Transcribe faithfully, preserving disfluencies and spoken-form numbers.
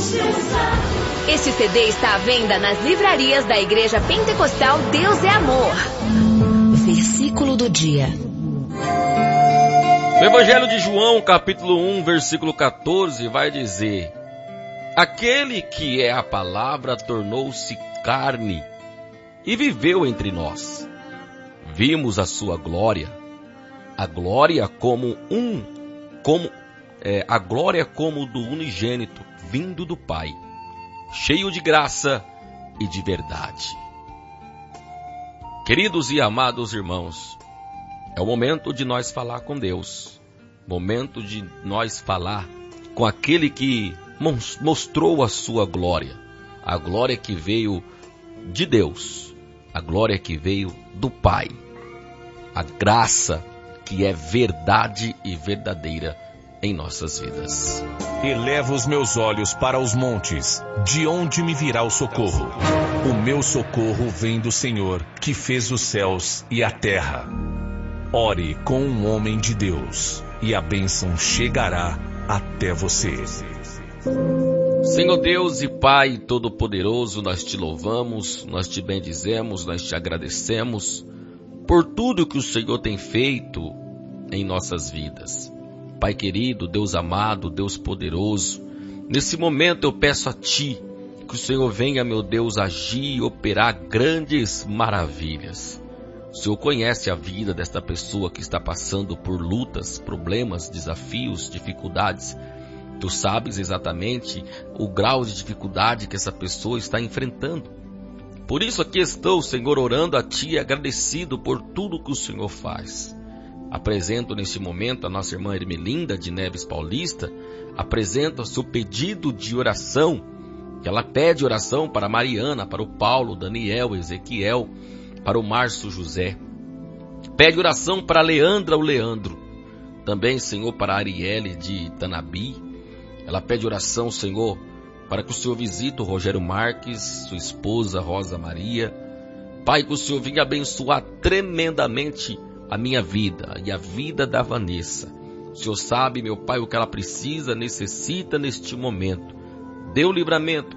Este C D está à venda nas livrarias da Igreja Pentecostal Deus é Amor. Versículo do dia. No Evangelho de João, capítulo um, versículo quatorze, vai dizer: aquele que é a palavra tornou-se carne e viveu entre nós. Vimos a sua glória, a glória como um, como é, a glória como do unigênito vindo do Pai, cheio de graça e de verdade. Queridos e amados irmãos, é o momento de nós falar com Deus, momento de nós falar com aquele que mostrou a sua glória, a glória que veio de Deus, a glória que veio do Pai, a graça que é verdade e verdadeira em nossas vidas. Elevo os meus olhos para os montes, de onde me virá o socorro? O meu socorro vem do Senhor, que fez os céus e a terra. Ore com um homem de Deus, e a bênção chegará até você. Senhor Deus e Pai Todo-Poderoso, nós te louvamos, nós te bendizemos, nós te agradecemos por tudo que o Senhor tem feito em nossas vidas. Pai querido, Deus amado, Deus poderoso, nesse momento eu peço a Ti que o Senhor venha, meu Deus, agir e operar grandes maravilhas. O Senhor conhece a vida desta pessoa que está passando por lutas, problemas, desafios, dificuldades. Tu sabes exatamente o grau de dificuldade que essa pessoa está enfrentando. Por isso aqui estou, Senhor, orando a Ti e agradecido por tudo que o Senhor faz. Apresento neste momento a nossa irmã Ermelinda de Neves Paulista, apresento o seu pedido de oração, que ela pede oração para Mariana, para o Paulo, Daniel, Ezequiel, para o Márcio José. Pede oração para Leandra, o Leandro. Também, Senhor, para a Arielle de Tanabi. Ela pede oração, Senhor, para que o Senhor visite o Rogério Marques, sua esposa Rosa Maria. Pai, que o Senhor venha abençoar tremendamente a minha vida e a vida da Vanessa. O Senhor sabe, meu Pai, o que ela precisa, necessita neste momento. Dê o livramento,